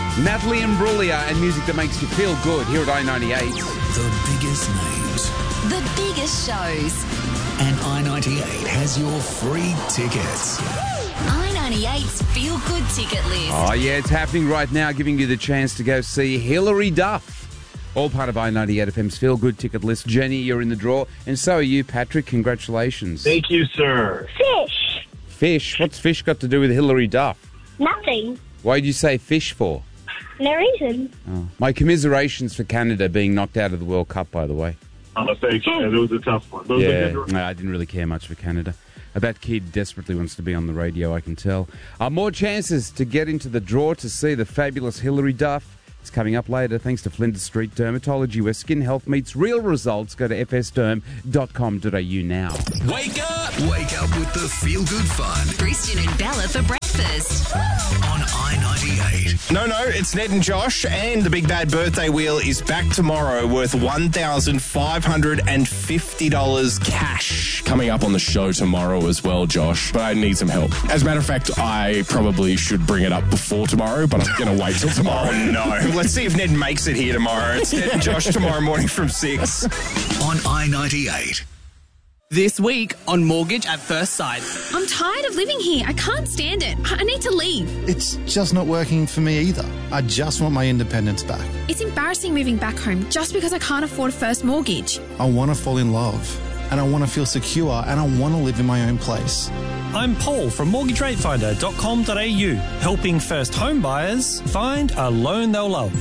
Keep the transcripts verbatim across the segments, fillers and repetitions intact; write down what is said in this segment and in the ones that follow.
Natalie Imbruglia and music that makes you feel good here at I ninety-eight. The biggest names. The biggest shows. And I ninety-eight has your free tickets. I ninety-eight's Feel Good ticket list. Oh, yeah, it's happening right now, giving you the chance to go see Hilary Duff. All part of I ninety-eight F M's Feel Good ticket list. Jenny, you're in the draw. And so are you, Patrick. Congratulations. Thank you, sir. Fish. Fish? What's fish got to do with Hilary Duff? Nothing. Why did you say fish for? No reason. Oh. My commiserations for Canada being knocked out of the World Cup, by the way. Oh, thank you. It was a tough one. Those Yeah, are good. no, I didn't really care much for Canada. Uh, That kid desperately wants to be on the radio, I can tell. Uh, more chances to get into the draw to see the fabulous Hilary Duff. It's coming up later, thanks to Flinders Street Dermatology, where skin health meets real results. Go to f s derm dot com dot a u now. Wake up! Wake up with the Feel Good Fun Christian and Bella for breakfast. on I ninety-eight. No, no, it's Ned and Josh, and the Big Bad Birthday Wheel is back tomorrow worth one thousand five hundred fifty dollars cash. Coming up on the show tomorrow as well, Josh, but I need some help. As a matter of fact, I probably should bring it up before tomorrow, but I'm going to wait till tomorrow. Oh, no. Let's see if Ned makes it here tomorrow. It's Ned and Josh tomorrow morning from six. On I ninety-eight. This week on Mortgage at First Sight. I'm tired of living here. I can't stand it. I need to leave. It's just not working for me either. I just want my independence back. It's embarrassing moving back home just because I can't afford a first mortgage. I want to fall in love, and I want to feel secure, and I want to live in my own place. I'm Paul from mortgage rate finder dot com dot a u, helping first home buyers find a loan they'll love.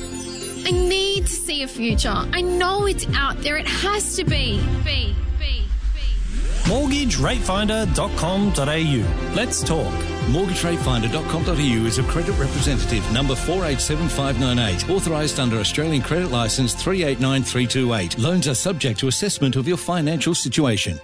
I need to see a future. I know it's out there. It has to be. Be, be, be. mortgage rate finder dot com dot a u. Let's talk. mortgage rate finder dot com dot a u is a credit representative number four eight seven five nine eight, authorised under Australian Credit Licence three eight nine three two eight. Loans are subject to assessment of your financial situation.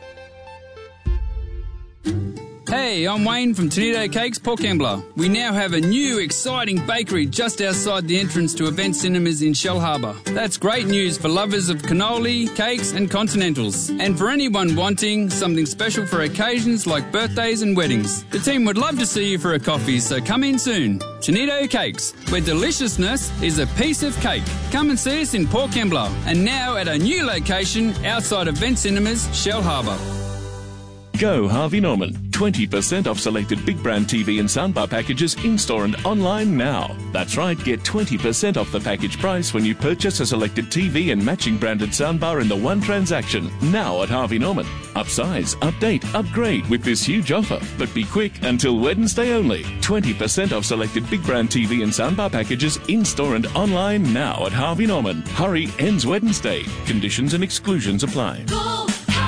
Hey, I'm Wayne from Tonito Cakes, Port Kembla. We now have a new, exciting bakery just outside the entrance to Event Cinemas in Shell Harbour. That's great news for lovers of cannoli, cakes and continentals. And for anyone wanting something special for occasions like birthdays and weddings. The team would love to see you for a coffee, so come in soon. Tonito Cakes, where deliciousness is a piece of cake. Come and see us in Port Kembla, and now at a new location outside Event Cinemas, Shell Harbour. Go Harvey Norman. twenty percent off selected big brand T V and soundbar packages in-store and online now. That's right, get twenty percent off the package price when you purchase a selected T V and matching branded soundbar in the one transaction. Now at Harvey Norman. Upsize, update, upgrade with this huge offer. But be quick, until Wednesday only. twenty percent off selected big brand T V and soundbar packages in-store and online now at Harvey Norman. Hurry, ends Wednesday. Conditions and exclusions apply. Go!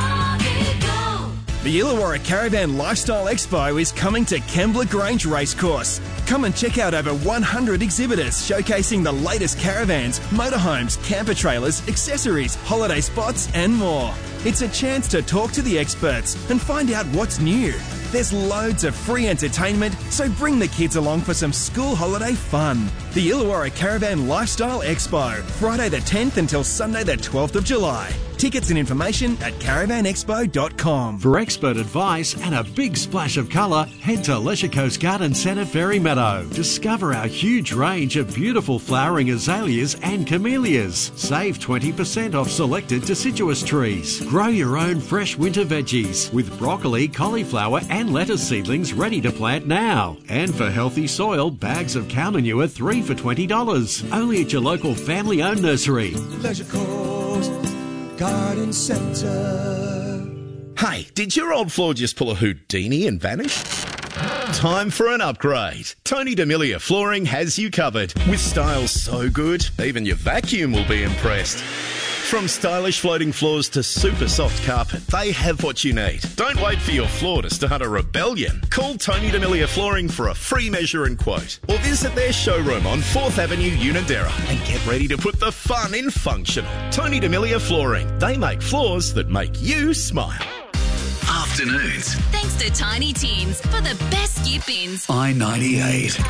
The Illawarra Caravan Lifestyle Expo is coming to Kembla Grange Racecourse. Come and check out over one hundred exhibitors showcasing the latest caravans, motorhomes, camper trailers, accessories, holiday spots and more. It's a chance to talk to the experts and find out what's new. There's loads of free entertainment, so bring the kids along for some school holiday fun. The Illawarra Caravan Lifestyle Expo, Friday the tenth until Sunday the twelfth of July. Tickets and information at caravan expo dot com. For expert advice and a big splash of colour, head to Leisure Coast Garden Centre Ferry Meadow. Discover our huge range of beautiful flowering azaleas and camellias. Save twenty percent off selected deciduous trees. Grow your own fresh winter veggies with broccoli, cauliflower and lettuce seedlings ready to plant now. And for healthy soil, bags of cow manure three for twenty dollars. Only at your local family-owned nursery. Leisure Coast Garden Centre. Hey, did your old floor just pull a Houdini and vanish? Time for an upgrade. Tony D'Amelia Flooring has you covered. With styles so good, even your vacuum will be impressed. From stylish floating floors to super soft carpet, they have what you need. Don't wait for your floor to start a rebellion. Call Tony D'Amelia Flooring for a free measure and quote. Or visit their showroom on fourth Avenue, Unadera, and get ready to put the fun in functional. Tony D'Amelia Flooring. They make floors that make you smile. Afternoons. Thanks to Tiny Tins for the best skip ins. I ninety-eight.